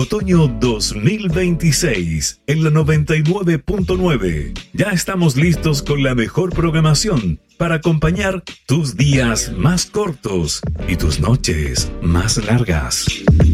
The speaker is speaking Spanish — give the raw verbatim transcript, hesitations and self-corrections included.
Otoño dos mil veintiséis en la noventa y nueve punto nueve. Ya estamos listos con la mejor programación para acompañar tus días más cortos y tus noches más largas.